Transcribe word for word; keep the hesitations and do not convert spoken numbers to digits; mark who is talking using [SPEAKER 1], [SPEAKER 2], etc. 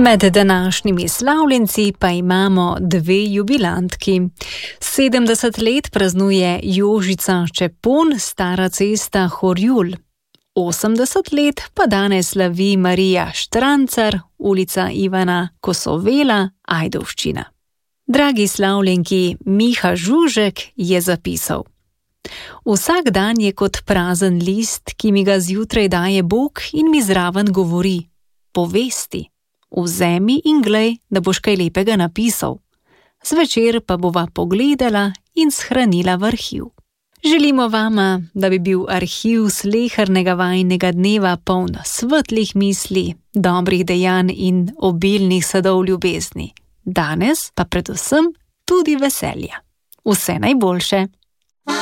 [SPEAKER 1] Med današnjimi slavljenci pa imamo dve jubilantki. sedemdeset let praznuje Jožica Čepon, Stara cesta Horjul. osemdeset let pa danes slavi Marija Štrancar, ulica Ivana Kosovela, Ajdovščina. Dragi slavljenki, Miha Žužek je zapisal: Vsak dan je kot prazen list, ki mi ga zjutraj daje Bog in mi zraven govori: povesti. Vzemi in glej, da boš kaj lepega napisal. Zvečer pa bova pogledala in shranila v arhiv. Želimo vama, da bi bil arhiv slehernega vajnega dneva poln svetlih misli, dobrih dejanj in obilnih sadov ljubezni. Danes pa predvsem tudi veselja. Vse najboljše!